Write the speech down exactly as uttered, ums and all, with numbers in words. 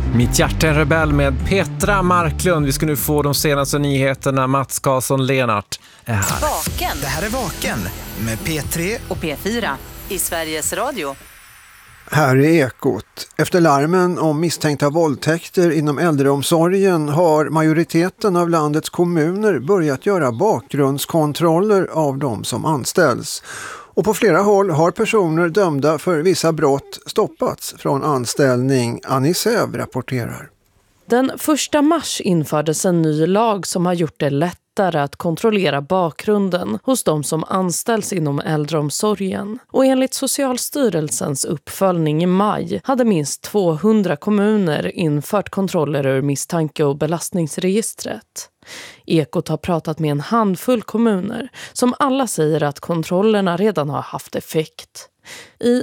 Mitt hjärta är en rebell med Petra Marklund. Vi ska nu få de senaste nyheterna. Mats Karlsson-Lenart är här. Vaken. Det här är Vaken med P tre och P fyra i Sveriges Radio. Här är Ekot. Efter larmen om misstänkta våldtäkter inom äldreomsorgen har majoriteten av landets kommuner börjat göra bakgrundskontroller av de som anställs. Och på flera håll har personer dömda för vissa brott stoppats från anställning. Anisev rapporterar. Den första mars infördes en ny lag som har gjort det lättare att kontrollera bakgrunden hos de som anställs inom äldreomsorgen. Och enligt Socialstyrelsens uppföljning i maj hade minst tvåhundra kommuner infört kontroller ur misstanke- och belastningsregistret. Ekot har pratat med en handfull kommuner som alla säger att kontrollerna redan har haft effekt. I